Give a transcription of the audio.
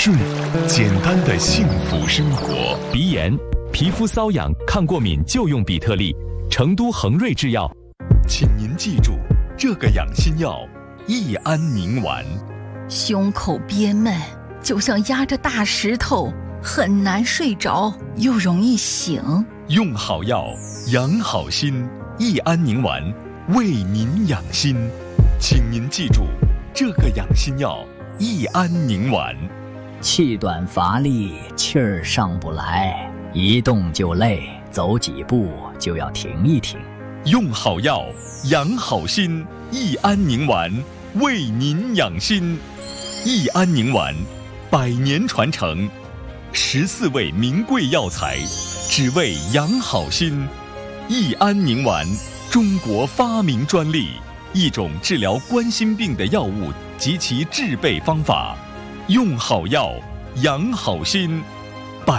睡，简单的幸福生活。 鼻炎、皮肤瘙痒、抗过敏就用比特利，成都恒瑞制药。 请您记住这个养心药：益安宁丸。 胸口憋闷，就像压着大石头，很难睡着，又容易醒。 用好药，养好心。益安宁丸，为您养心。请您记住这个养心药：益安宁丸。 气短乏力，气儿上不来，一动就累，走几步就要停一停。 用好药，养好心。益安宁丸，为您养心。益安宁丸，100年传承，14味名贵药材，只为养好心。益安宁丸，中国发明专利，一种治疗冠心病的药物及其制备方法。用好药，养好心。